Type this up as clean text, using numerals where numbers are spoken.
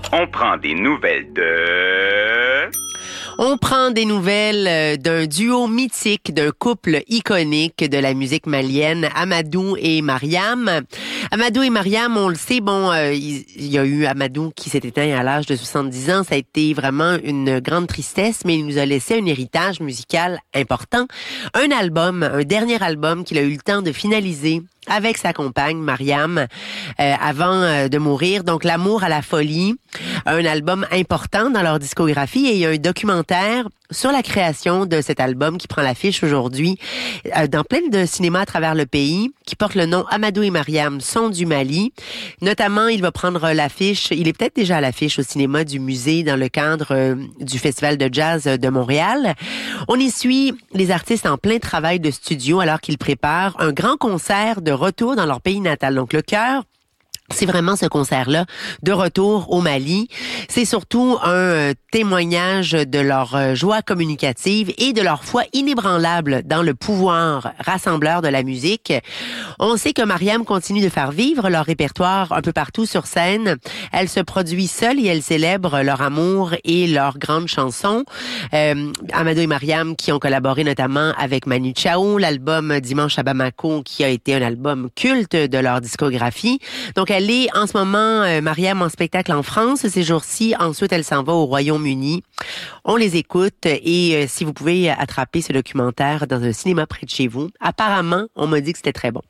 On prend des nouvelles de... On prend des nouvelles d'un duo mythique, d'un couple iconique de la musique malienne, Amadou et Mariam. Amadou et Mariam, on le sait, il y a eu Amadou qui s'est éteint à l'âge de 70 ans. Ça a été vraiment une grande tristesse, mais il nous a laissé un héritage musical important. Un dernier album qu'il a eu le temps de finaliser avec sa compagne, Mariam, avant de mourir. Donc, L'amour à la folie, un album important dans leur discographie, et il y a un documentaire sur la création de cet album qui prend l'affiche aujourd'hui dans plein de cinémas à travers le pays, qui porte le nom Amadou et Mariam sont du Mali. Notamment, il va prendre l'affiche, il est peut-être déjà à l'affiche au cinéma du musée dans le cadre du Festival de jazz de Montréal. On y suit les artistes en plein travail de studio alors qu'ils préparent un grand concert de retour dans leur pays natal. Donc, le cœur, c'est vraiment ce concert-là de retour au Mali. C'est surtout un témoignage de leur joie communicative et de leur foi inébranlable dans le pouvoir rassembleur de la musique. On sait que Mariam continue de faire vivre leur répertoire un peu partout sur scène. Elle se produit seule et elle célèbre leur amour et leurs grandes chansons. Amadou et Mariam qui ont collaboré notamment avec Manu Chao, l'album Dimanche à Bamako qui a été un album culte de leur discographie. Donc, elle est en ce moment, Mariam, en spectacle en France ces jours-ci. Ensuite, elle s'en va au Royaume-Uni. On les écoute et si vous pouvez attraper ce documentaire dans un cinéma près de chez vous, apparemment, on m'a dit que c'était très bon.